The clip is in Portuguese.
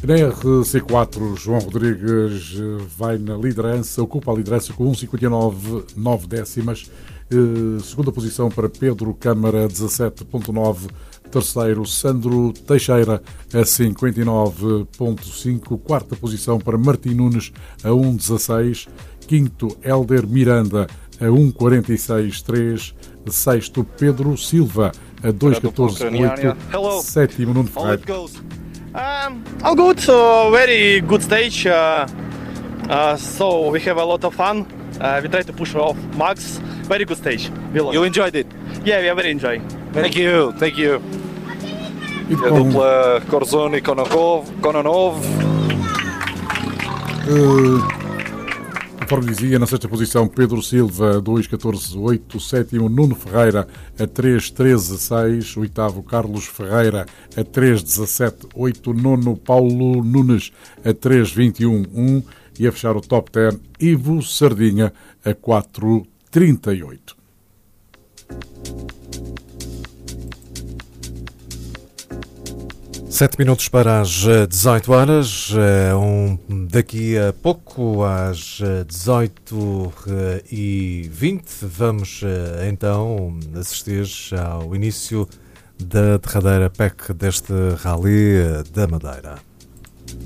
Na RC4, João Rodrigues vai na liderança, ocupa a liderança com 1,59 décimas. Segunda posição para Pedro Câmara, 17,9. Terceiro, Sandro Teixeira, a 59,5. Quarta posição para Martim Nunes, a 1,16. Quinto, Hélder Miranda, a 1,46,3. Sexto, Pedro Silva, a 2,14,8. Sétimo, Nuno Ferreira. All good, very good stage. So we have a lot of fun. We try to push off Max. Very good stage. You enjoyed it? Yeah, we are very enjoying. Thank you. E A dupla Corzone e Kononov. Conforme dizia, na sexta posição, Pedro Silva, 2,14,8. Sétimo, Nuno Ferreira, a 3,13,6. Oitavo, Carlos Ferreira, a 3,17,8. Nono, Paulo Nunes, a 3,21,1. E a fechar o top 10, Ivo Sardinha, a 4,38. Sete minutos para as 18 horas. Daqui a pouco, às 18h20, vamos então assistir ao início da derradeira PEC deste Rally da Madeira.